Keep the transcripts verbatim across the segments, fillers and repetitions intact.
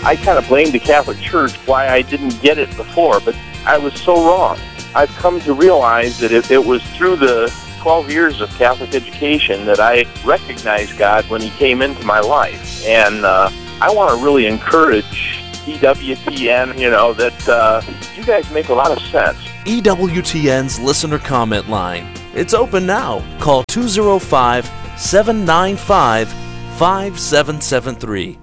I kind of blamed the Catholic Church why I didn't get it before, but I was so wrong. I've come to realize that it, it was through the twelve years of Catholic education that I recognized God when he came into my life. And uh, I want to really encourage E W T N, you know, that uh, you guys make a lot of sense. E W T N's listener comment line. It's open now. Call two oh five, seven nine five, five seven seven three.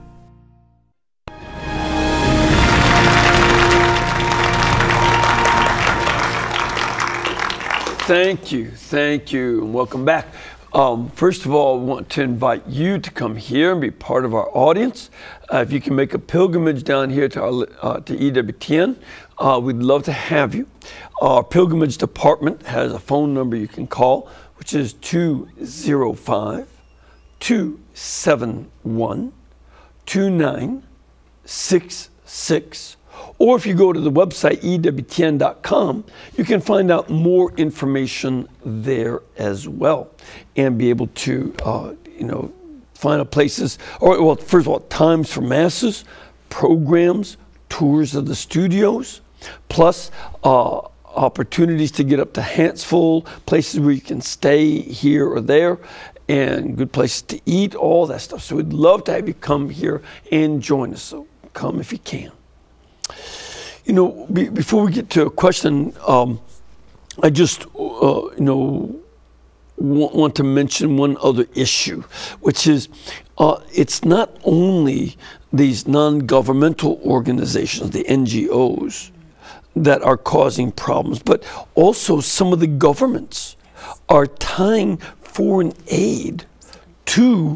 Thank you, thank you, and welcome back. Um, first of all, I want to invite you to come here and be part of our audience. Uh, if you can make a pilgrimage down here to, our, uh, to E W T N, uh, we'd love to have you. Our pilgrimage department has a phone number you can call, which is two oh five, two seven one, two nine six six. Or if you go to the website E W T N dot com, you can find out more information there as well and be able to, uh, you know, find out places, or well, first of all, times for masses, programs, tours of the studios, plus uh, opportunities to get up to Huntsville, places where you can stay here or there, and good places to eat, all that stuff. So we'd love to have you come here and join us. So come if you can. You know, be, before we get to a question, um, I just, uh, you know, want, want to mention one other issue, which is uh, it's not only these non-governmental organizations, the N G Os, that are causing problems, but also some of the governments are tying foreign aid to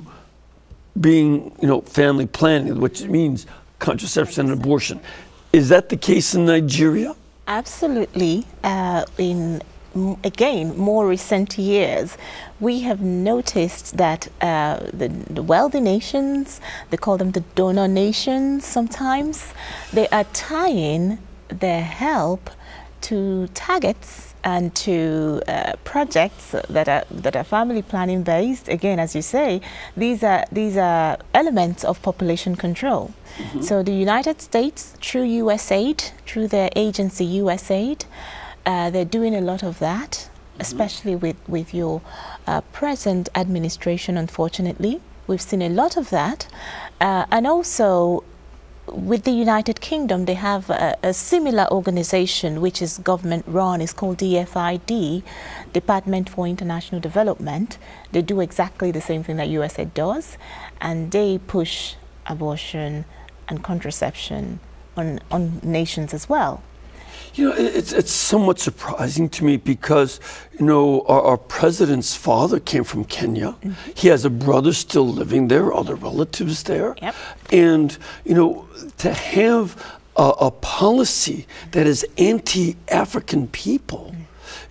being, you know, family planning, which means contraception and abortion. Is that the case in Nigeria? Absolutely. Uh, in, again, more recent years, we have noticed that uh, the, the wealthy nations, they call them the donor nations sometimes, they are tying their help to targets and to uh, projects that are that are family planning based. Again, as you say, these are these are elements of population control. Mm-hmm. So the United States, through U S A I D, through their agency U S A I D, uh, they're doing a lot of that, mm-hmm. especially with with your uh, present administration. Unfortunately, we've seen a lot of that, uh, and also. With the United Kingdom, they have a, a similar organization which is government run. It's called D F I D, Department for International Development. They do exactly the same thing that U S A I D does, and they push abortion and contraception on, on nations as well. You know, it's it's somewhat surprising to me because, you know, our, our president's father came from Kenya. Mm-hmm. He has a brother still living there, other relatives there. Yep. And, you know, to have a, a policy that is anti-African people mm-hmm.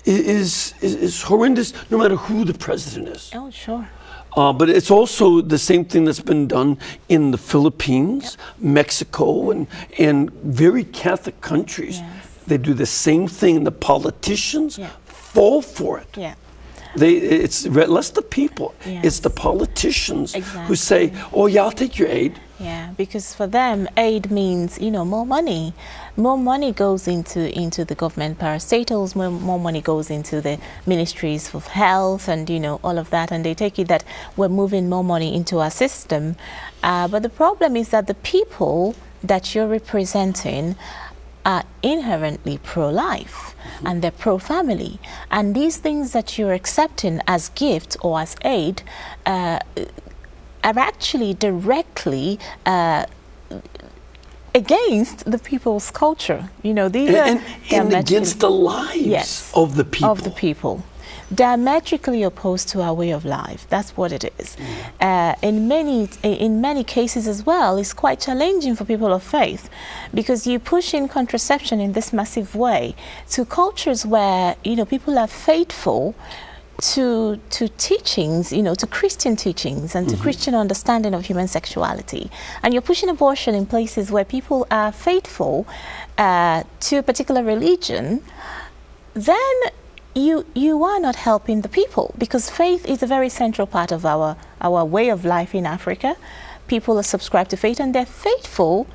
is, is is horrendous, no matter who the president is. Oh, sure. Uh, but it's also the same thing that's been done in the Philippines, yep. Mexico, and, and very Catholic countries. Yes. They do the same thing, and the politicians yeah. fall for it. Yeah. They, it's less the people, yes. it's the politicians exactly. who say, oh yeah, I'll take your aid. Yeah, because for them, aid means, you know, more money. More money goes into, into the government parastatals, more, more money goes into the ministries of health and, you know, all of that. And they take it that we're moving more money into our system. Uh, but the problem is that the people that you're representing are inherently pro-life mm-hmm. and they're pro-family. And these things that you're accepting as gift or as aid uh, are actually directly uh, against the people's culture. You know, these and, are and, and against the lives yes, of the people. Of the people. Diametrically opposed to our way of life. That's what it is. Mm. Uh, in many in many cases as well, it's quite challenging for people of faith because you push in contraception in this massive way to cultures where, you know, people are faithful to to teachings, you know, to Christian teachings and to mm-hmm. Christian understanding of human sexuality. And you're pushing abortion in places where people are faithful uh, to a particular religion, then you you are not helping the people, because faith is a very central part of our our way of life in Africa. People are subscribed to faith and they're faithful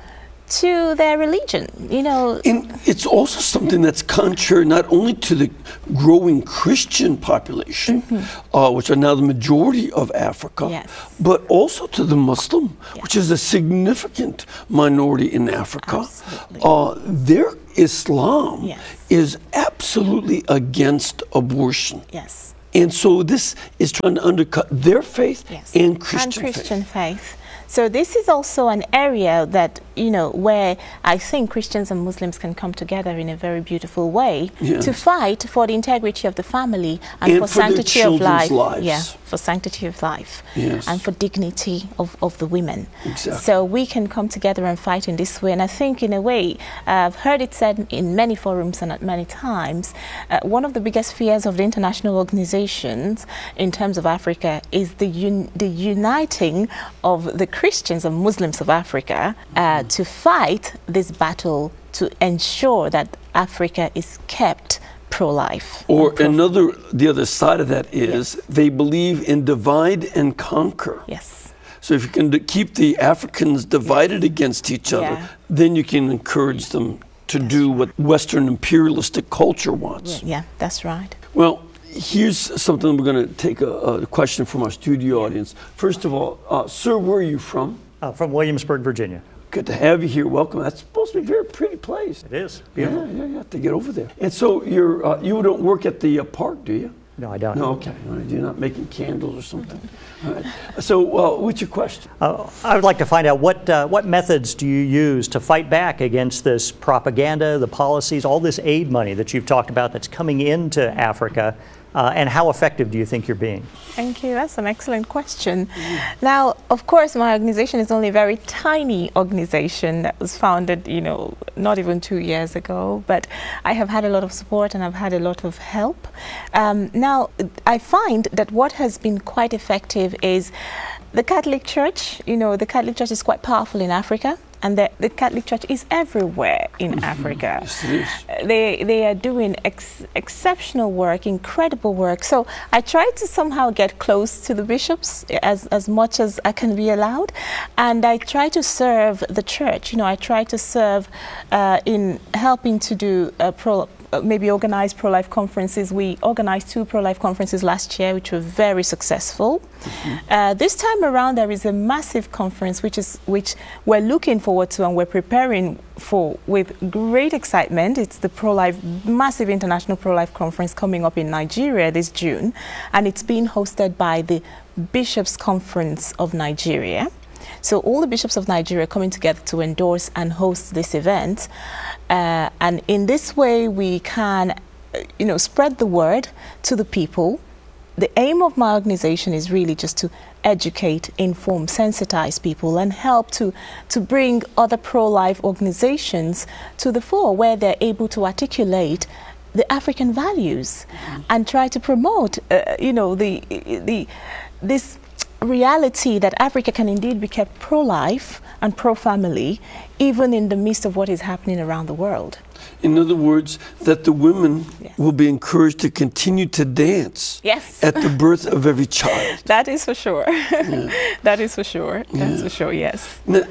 to their religion, you know. And it's also something that's contrary not only to the growing Christian population, mm-hmm. uh, which are now the majority of Africa, yes. but also to the Muslim, yes. which is a significant minority in Africa. Absolutely. Uh, their Islam yes. is absolutely against abortion. Yes. And so this is trying to undercut their faith yes. and Christian, and Christian faith. faith. So this is also an area that, you know, where I think Christians and Muslims can come together in a very beautiful way yes. to fight for the integrity of the family and, and for, for sanctity of life. Lives. Yeah, for sanctity of life yes. and for dignity of, of the women. Exactly. So we can come together and fight in this way. And I think in a way, uh, I've heard it said in many forums and at many times, uh, one of the biggest fears of the international organizations in terms of Africa is the, un the uniting of the Christians and Muslims of Africa uh, to fight this battle to ensure that Africa is kept pro-life. Or pro another, the other side of that is yes. they believe in divide and conquer. Yes. So if you can keep the Africans divided yes. against each other, yeah. then you can encourage them to that's do right. what Western imperialistic culture wants. Yeah, yeah, that's right. Well, here's something we're going to take a, a question from our studio audience. First of all, uh, sir, where are you from? Uh, from Williamsburg, Virginia. Good to have you here. Welcome. That's supposed to be a very pretty place. It is. Beautiful. Yeah, yeah, you have to get over there. And so you're, uh, you don't work at the uh, park, do you? No, I don't. No, okay. All right. You're not making candles or something. All right. So uh, what's your question? Uh, I would like to find out what, uh, what methods do you use to fight back against this propaganda, the policies, all this aid money that you've talked about that's coming into Africa? Uh, and how effective do you think you're being? Thank you. That's an excellent question. Mm. Now, of course, my organization is only a very tiny organization that was founded, you know, not even two years ago. But I have had a lot of support and I've had a lot of help. Um, now, I find that what has been quite effective is the Catholic Church. You know, the Catholic Church is quite powerful in Africa. And the, the Catholic Church is everywhere in mm-hmm. Africa. Yes, it is. They, they are doing ex exceptional work, incredible work. So I try to somehow get close to the bishops as, as much as I can be allowed. And I try to serve the church. You know, I try to serve uh, in helping to do uh, pro maybe organize pro-life conferences. We organized two pro-life conferences last year, which were very successful. Mm-hmm. uh, this time around, there is a massive conference, which is which we're looking forward to and we're preparing for with great excitement. It's the pro-life, massive international pro-life conference coming up in Nigeria this June, and it's being hosted by the Bishops' Conference of Nigeria. So all the bishops of Nigeria are coming together to endorse and host this event. Uh, and in this way, we can, you know, spread the word to the people. The aim of my organization is really just to educate, inform, sensitize people and help to, to bring other pro-life organizations to the fore where they're able to articulate the African values mm-hmm. and try to promote, uh, you know, the, the, this reality that Africa can indeed be kept pro-life and pro-family, even in the midst of what is happening around the world. In other words, that the women yes. will be encouraged to continue to dance yes. at the birth of every child. That is for sure. Yeah. That is for sure. That's yeah. for sure, yes. Now,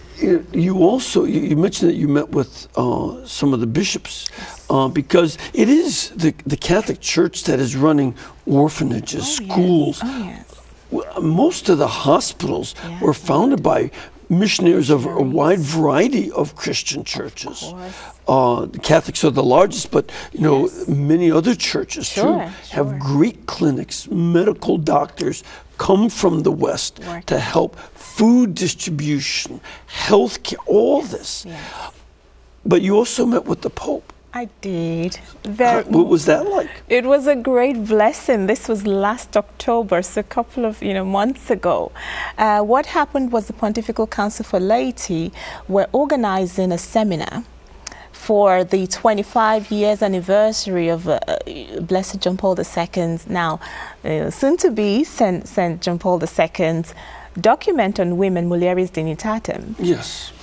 you also, you mentioned that you met with uh, some of the bishops, uh, because it is the, the Catholic Church that is running orphanages, oh, schools. Yes. Oh, yes. Most of the hospitals yeah. were founded by missionaries of a wide variety of Christian churches. Uh, the Catholics are the largest, but you know yes. many other churches sure, too sure. have great clinics. Medical doctors come from the West Working. to help food distribution, health care, all this. Yes. But you also met with the Pope. I did. Very, what was that like? It was a great blessing. This was last October, so a couple of you know months ago. Uh, what happened was the Pontifical Council for Laity were organizing a seminar for the twenty-five years anniversary of uh, Blessed John Paul the Second's, now uh, soon to be Saint Saint John Paul the Second's document on women, Mulieris Dignitatem. Yes.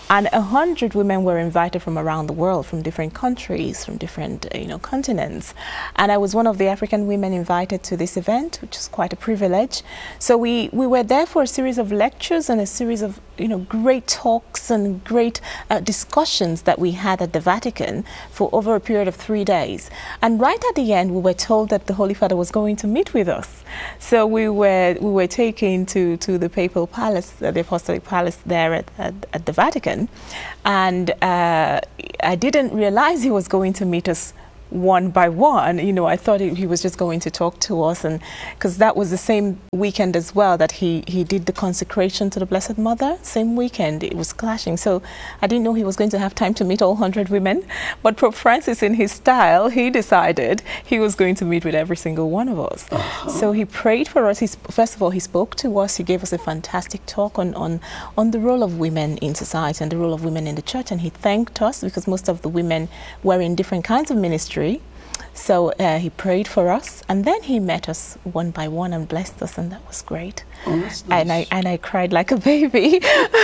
and a hundred women were invited from around the world, from different countries, from different uh, you know continents, and I was one of the African women invited to this event, which is quite a privilege. So we we were there for a series of lectures and a series of you know great talks and great uh, discussions that we had at the Vatican for over a period of three days. And right at the end, we were told that the Holy Father was going to meet with us. So we were we were taken to to the Papal Palace, uh, the Apostolic Palace there at, at, at the Vatican, and uh, I didn't realize he was going to meet us one by one. You know, I thought he, he was just going to talk to us, and because that was the same weekend as well that he he did the consecration to the Blessed Mother. Same weekend, it was clashing. So I didn't know he was going to have time to meet all hundred women. But Pope Francis, in his style, he decided he was going to meet with every single one of us. Uh-huh. So he prayed for us. He sp- first of all, he spoke to us. He gave us a fantastic talk on on on the role of women in society and the role of women in the church. And he thanked us because most of the women were in different kinds of ministry. So uh, he prayed for us, and then he met us one by one and blessed us, and that was great. Oh, that's nice. And I and I cried like a baby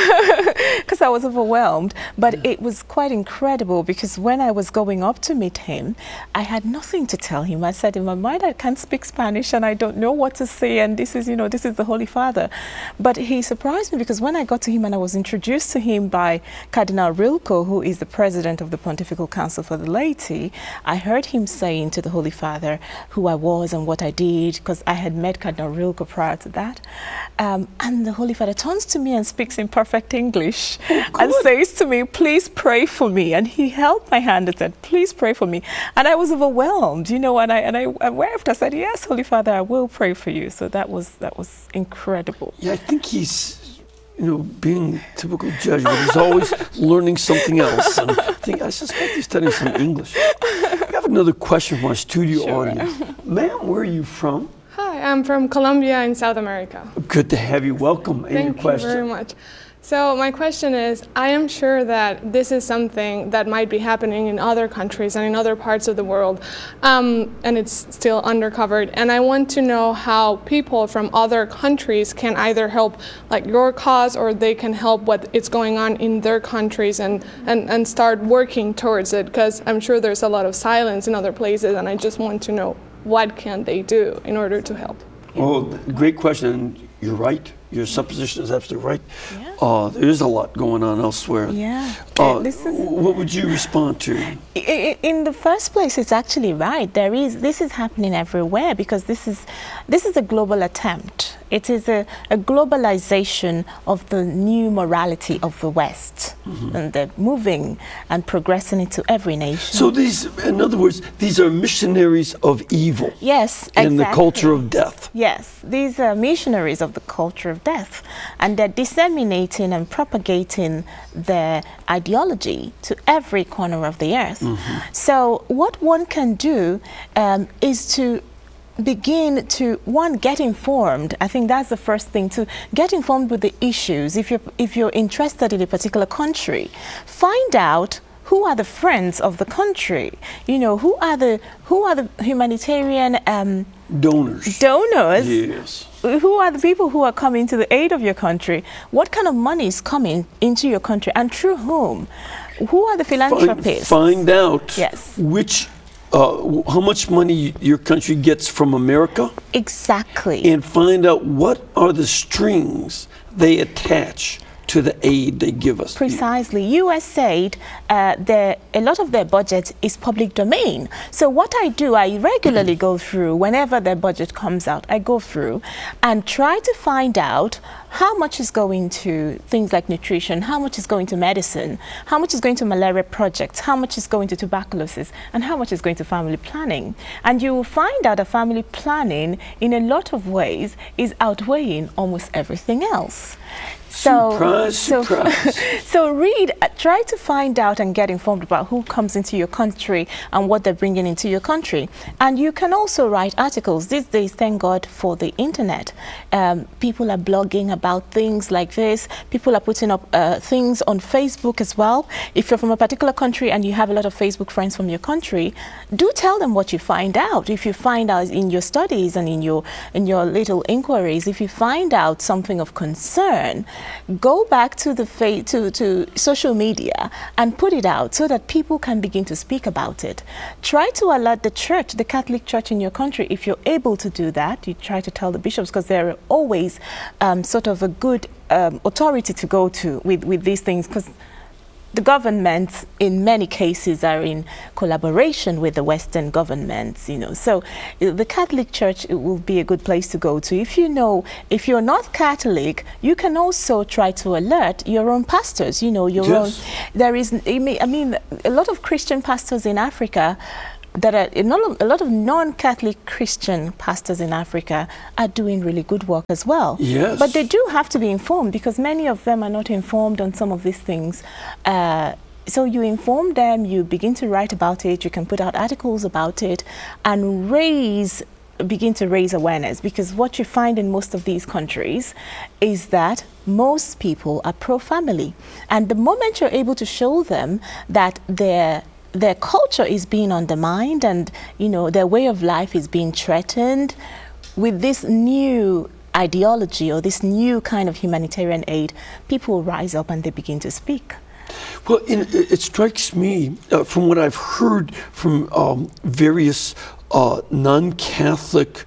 because I was overwhelmed. But yeah. It was quite incredible because when I was going up to meet him, I had nothing to tell him. I said in my mind, I can't speak Spanish and I don't know what to say. And this is, you know, this is the Holy Father. But he surprised me because when I got to him and I was introduced to him by Cardinal Rilko, who is the president of the Pontifical Council for the Laity, I heard him saying to the Holy Father who I was and what I did, because I had met Cardinal Rilko prior to that. Um, and the Holy Father turns to me and speaks in perfect English oh, and says to me, please pray for me. And he held my hand and said, please pray for me. And I was overwhelmed, you know, and I and I, I wept. I said, yes, Holy Father, I will pray for you. So that was that was incredible. Yeah, I think he's, you know, being typical Jesuit, he's always learning something else. And I think, I suspect he's studying some English. We have another question from our studio Sure. audience. Ma'am, where are you from? Hi, I'm from Colombia in South America. Good to have you. Welcome. Thank Any you question? very much. So my question is, I am sure that this is something that might be happening in other countries and in other parts of the world, um, and it's still undercovered. And I want to know how people from other countries can either help like your cause, or they can help what is going on in their countries and, and, and start working towards it, because I'm sure there's a lot of silence in other places, and I just want to know what can they do in order to help. Oh, great question. You're right. Your supposition is absolutely right. Yeah. Uh, there is a lot going on elsewhere. Yeah. Uh, This is- what would you respond to? I- In the first place, it's actually right. There is this is happening everywhere because this is this is a global attempt. It is a, a globalization of the new morality of the West, mm-hmm. and they're moving and progressing into every nation. So these, in other words, these are missionaries of evil. Yes, and exactly. the culture of death. Yes, these are missionaries of the culture of death, and they're disseminating and propagating their ideology to every corner of the earth. Mm-hmm. So what one can do um, is to begin to, one, get informed. I think that's the first thing, to get informed with the issues. If you're, if you're interested in a particular country, find out who are the friends of the country. You know, who are the who are the humanitarian um, donors. Donors. Yes. Who are the people who are coming to the aid of your country? What kind of money is coming into your country, and through whom? Who are the philanthropists? Find, find out yes. which, uh, how much money your country gets from America. Exactly. And find out what are the strings they attach to the aid they give us. Precisely. U S aid, uh, their, a lot of their budget is public domain. So what I do, I regularly go through, whenever their budget comes out, I go through and try to find out how much is going to things like nutrition, how much is going to medicine, how much is going to malaria projects, how much is going to tuberculosis, and how much is going to family planning. And you will find out that family planning, in a lot of ways, is outweighing almost everything else. So, surprise, so, surprise. so read, uh, try to find out and get informed about who comes into your country and what they're bringing into your country. And you can also write articles. These days, thank God for the internet. Um, people are blogging about things like this. People are putting up uh, things on Facebook as well. If you're from a particular country and you have a lot of Facebook friends from your country, do tell them what you find out. If you find out in your studies and in your, in your little inquiries, if you find out something of concern, go back to the fa- to, to social media and put it out so that people can begin to speak about it. Try to alert the church, the Catholic Church in your country. If you're able to do that, you try to tell the bishops, because they're always um, sort of a good um, authority to go to with, with these things, because the governments in many cases are in collaboration with the Western governments, you know. So uh, the Catholic Church, it will be a good place to go to. If you know, if you're not Catholic, you can also try to alert your own pastors, you know, your Yes. own. There is, I mean, I mean, a lot of Christian pastors in Africa that are, a lot of, a lot of non-Catholic Christian pastors in Africa are doing really good work as well. Yes. But they do have to be informed, because many of them are not informed on some of these things. Uh, so you inform them, you begin to write about it, you can put out articles about it, and raise, begin to raise awareness, because what you find in most of these countries is that most people are pro-family. And the moment you're able to show them that they're their culture is being undermined, and you know their way of life is being threatened with this new ideology or this new kind of humanitarian aid, people rise up and they begin to speak. Well, in, it strikes me uh, from what I've heard from um, various uh, non-Catholic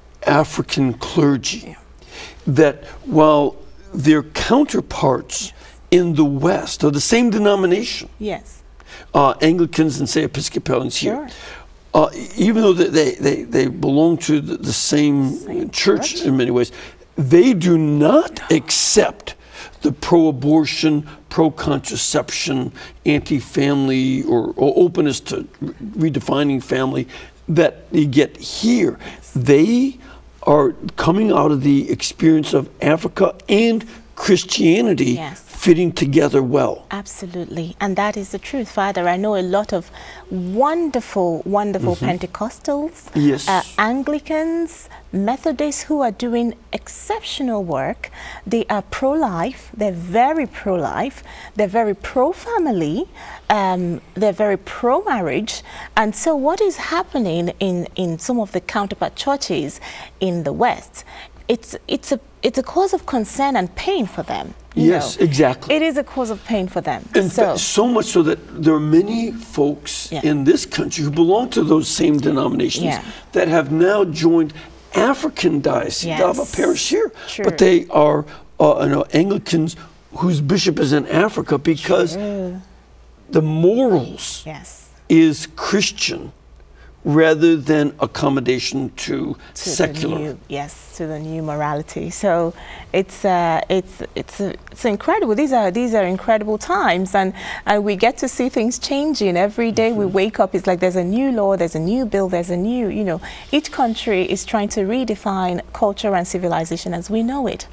African clergy, that while their counterparts in the West are the same denomination, Yes. Uh, Anglicans and, say, Episcopalians Sure. here, uh, even though they, they, they belong to the, the same, Same church, church. in many ways, they do not accept the pro-abortion, pro-contraception, anti-family, or, or openness to re- redefining family that you get here. They are coming out of the experience of Africa and Christianity Yes. fitting together well. Absolutely. And that is the truth, Father. I know a lot of wonderful, wonderful Pentecostals, Yes. uh, Anglicans, Methodists who are doing exceptional work. They are pro-life. They're very pro-life. They're very pro-family. Um, they're very pro-marriage. And so what is happening in, in some of the counterpart churches in the West, it's, it's, a, it's a cause of concern and pain for them. you Yes, know. exactly. It is a cause of pain for them. In so, fact, so much so that there are many folks Yeah. in this country who belong to those same denominations Yeah. that have now joined African dioceses. They have a Yes. parish here, True. but they are uh, you know, Anglicans whose bishop is in Africa because the morals yes. is Christian rather than accommodation to, To secular. The new, yes, to the new morality. So it's uh, it's it's uh, it's incredible. These are these are incredible times, and and we get to see things changing every day. We wake up. It's like there's a new law, there's a new bill, there's a new. You know, each country is trying to redefine culture and civilization as we know it.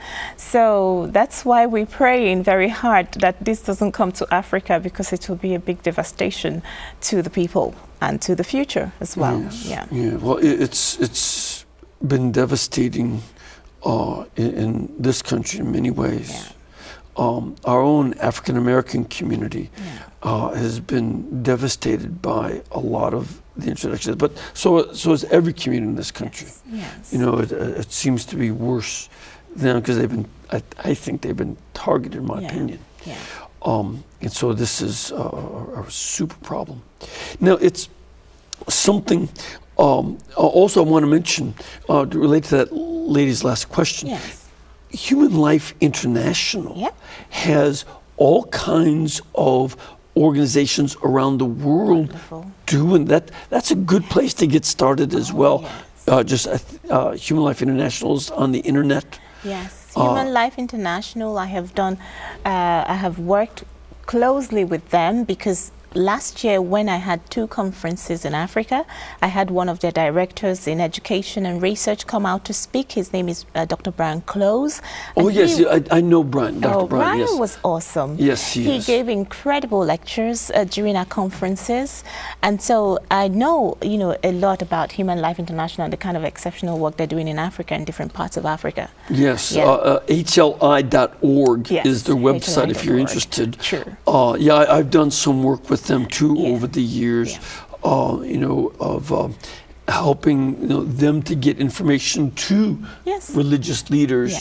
So that's why we're praying very hard that this doesn't come to Africa, because it will be a big devastation to the people and to the future as well. Yes. Yeah. Yeah. Well, it, it's it's been devastating uh, in, in this country in many ways. Yeah. Um, our own African American community Yeah. uh, has been devastated by a lot of the introductions, but so so is every community in this country. Yes. You know, it, it seems to be worse than because they've been. I, I think they've been targeted, in my Yeah. opinion. Yeah. Um, and so this is uh, a, a super problem. Now, it's something um, also I want to mention uh, to relate to that lady's last question. Yes. Human Life International Yep. has all kinds of organizations around the world Wonderful. doing that. That's a good place to get started as well. yes. Uh, just uh, uh, Human Life International is on the internet. Yes, Uh, Human Life International. I have done. Uh, I have worked closely with them because last year, when I had two conferences in Africa, I had one of their directors in education and research come out to speak. His name is uh, Doctor Brian Close. Oh And yes, he- I, I know Brian, Doctor Oh, Brian. Brian Yes. was awesome. Yes, he He is. gave incredible lectures uh, during our conferences, and so I know, you know, a lot about Human Life International and the kind of exceptional work they're doing in Africa and different parts of Africa. Yes, Yeah. uh, uh, H L I dot org Yes, is their website if you're H L I dot org. interested. Sure. Uh, yeah, I, I've done some work with them too Yeah. over the years, Yeah. uh, you know, of um, helping you know, them to get information to Yes. religious leaders Yes.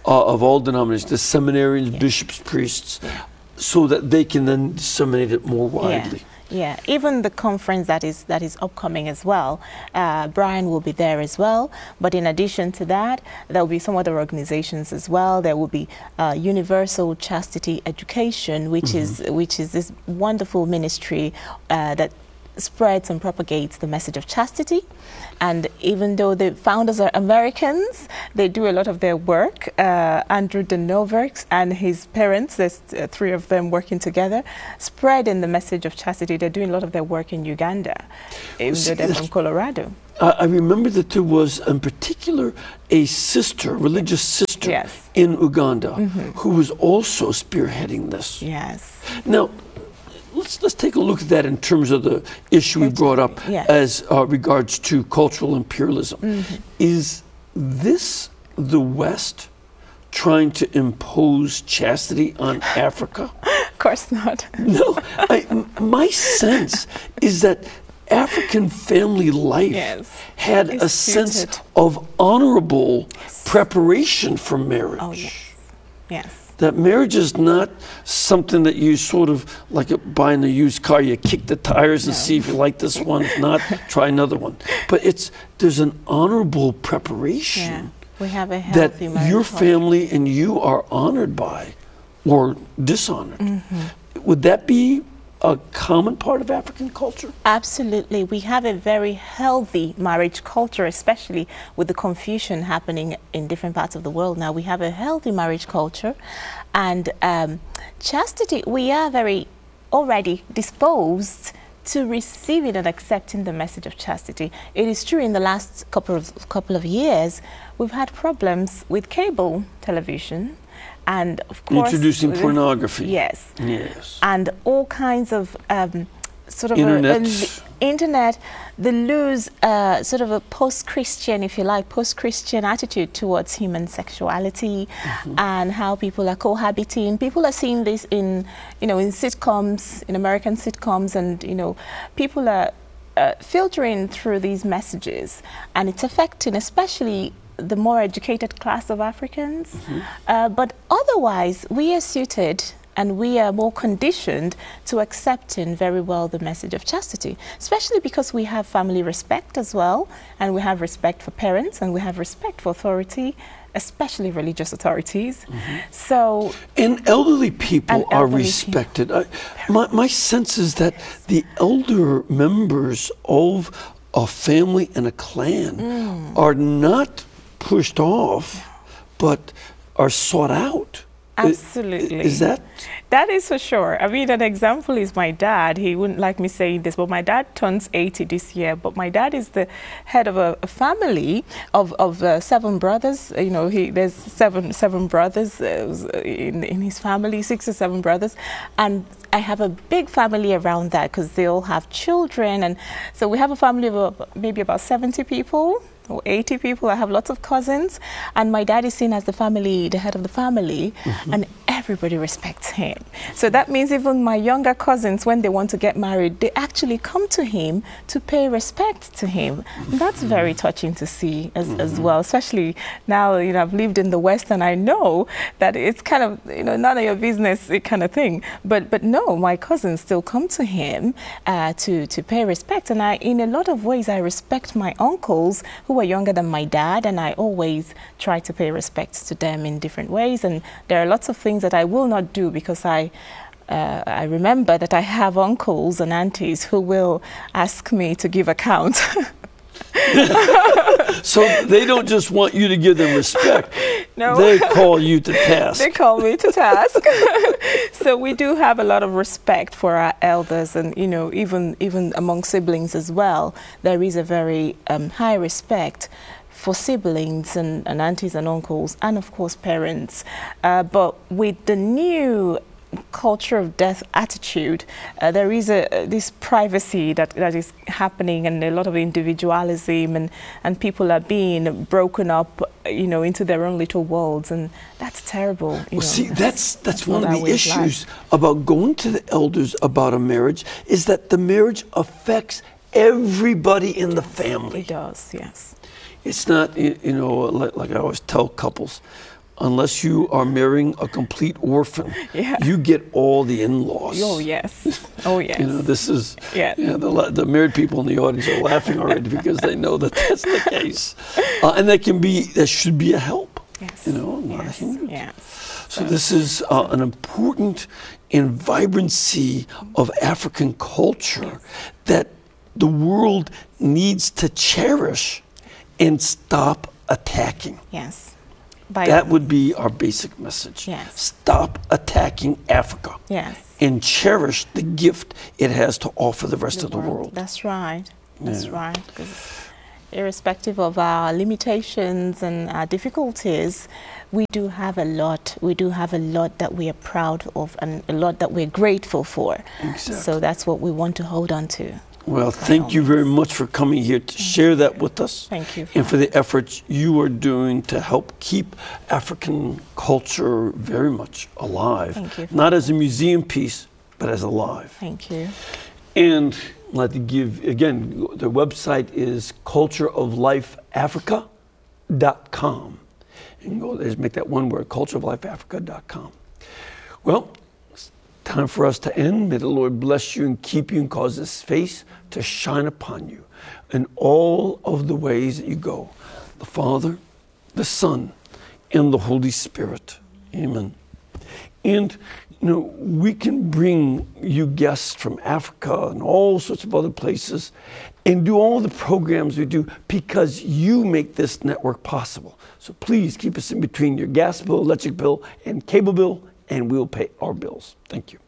uh, of all denominations, the seminarians, Yeah. bishops, priests, so that they can then disseminate it more widely. Yeah. Yeah, even the conference that is that is upcoming as well. Uh, Brian will be there as well. But in addition to that, there will be some other organizations as well. There will be uh, Universal Chastity Education, which mm-hmm. is which is this wonderful ministry uh, that spreads and propagates the message of chastity. And even though the founders are Americans, they do a lot of their work. Uh, Andrew Denoverks and his parents, there's uh, three of them working together, spreading the message of chastity. They're doing a lot of their work in Uganda, even See, though they're from Colorado. Uh, I remember that there was, in particular, a sister, religious sister Yes. in Uganda, Mm-hmm. who was also spearheading this. Yes. Now, let's let's take a look at that in terms of the issue we brought up Yes. as uh, regards to cultural imperialism. Mm-hmm. Is this the West trying to impose chastity on Africa? Of course not. No, I, m- my sense is that African family life Yes. had It's a sense suited. of honorable preparation for marriage. Oh, yes. Yes. That marriage is not something that you sort of, like a, buying a used car, you kick the tires and No. see if you like this one. If not, try another one. But it's there's an honorable preparation Yeah. We have a that healthy marriage your culture. family and you are honored by or dishonored. Mm-hmm. Would that be a common part of African culture? Absolutely. We have a very healthy marriage culture, especially with the confusion happening in different parts of the world now. We have a healthy marriage culture. And um, chastity, we are very already disposed to receiving and accepting the message of chastity. It is true in the last couple of, couple of years, we've had problems with cable television. And of course, Introducing pornography. Yes. Yes. And all kinds of um, sort of Internet. A, the internet, the loose uh, sort of a post-Christian, if you like, post-Christian attitude towards human sexuality mm-hmm. and how people are cohabiting. People are seeing this in, you know, in sitcoms, in American sitcoms, and you know, people are uh, filtering through these messages, and it's affecting, especially the more educated class of Africans. Mm-hmm. Uh, but otherwise, we are suited and we are more conditioned to accepting very well the message of chastity, especially because we have family respect as well, and we have respect for parents, and we have respect for authority, especially religious authorities. Mm-hmm. So, and elderly people and are elderly respected. I, my, my sense is that the elder members of a family and a clan mm. are not pushed off, but are sought out. Absolutely. Is, is that? That is for sure. I mean, an example is my dad. He wouldn't like me saying this, but my dad turns eighty this year. But my dad is the head of a, a family of, of uh, seven brothers. You know, he there's seven seven brothers uh, in, in his family, six or seven brothers. And I have a big family around that because they all have children. And so we have a family of uh, maybe about seventy people. Or eighty people. I have lots of cousins, and my dad is seen as the family, the head of the family, mm-hmm. and everybody respects him. So that means even my younger cousins, when they want to get married, they actually come to him to pay respect to him. And that's very touching to see as, mm-hmm. as well, especially now, you know, I've lived in the West and I know that it's kind of, you know, none of your business kind of thing. But but no, my cousins still come to him uh, to, to pay respect. And I, in a lot of ways, I respect my uncles who were younger than my dad, and I always try to pay respect to them in different ways. And there are lots of things that I will not do because I uh, I remember that I have uncles and aunties who will ask me to give account. So they don't just want you to give them respect. No. They call you to task. They call me to task. So we do have a lot of respect for our elders, and you know, even even among siblings as well, there is a very um, high respect for siblings and, and aunties and uncles, and of course parents. Uh, but with the new culture of death attitude, uh, there is a uh, this privacy that, that is happening, and a lot of individualism, and, and people are being broken up, you know, into their own little worlds, and that's terrible. You Well, know, see, that's that's one not of our the way of life. issues about going to the elders about a marriage, is that the marriage affects everybody in the family. It does, yes. It's not, you you know, like, like I always tell couples, unless you are marrying a complete orphan, Yeah. you get all the in-laws. Oh, yes. Oh, yes. You know, this is, Yes. yeah, the, la- the married people in the audience are laughing already because they know that that's the case. Uh, and that can be, that should be a help, Yes. you know, not Yes. a hindrance. Yes. So this is uh, an important and vibrancy of African culture that the world needs to cherish and stop attacking. Yes. By That would be our basic message. Yes. Stop attacking Africa Yes. and cherish the gift it has to offer the rest of the world. That's right. That's Yeah. right. 'Cause irrespective of our limitations and our difficulties, we do have a lot. We do have a lot that we are proud of and a lot that we're grateful for. Exactly. So that's what we want to hold on to. Well, thank you very much for coming here to share that with us. Thank you. And for the efforts you are doing to help keep African culture very much alive. Thank you. Not as a museum piece, but as alive. Thank you. And I'd like to give, again, the website is culture of life africa dot com. You can go there, just make that one word, culture of life africa dot com. Well, it's time for us to end. May the Lord bless you and keep you and cause His face to shine upon you in all of the ways that you go. The Father, the Son, and the Holy Spirit. Amen. And, you know, we can bring you guests from Africa and all sorts of other places and do all the programs we do because you make this network possible. So please keep us in between your gas bill, electric bill, and cable bill, and we'll pay our bills. Thank you.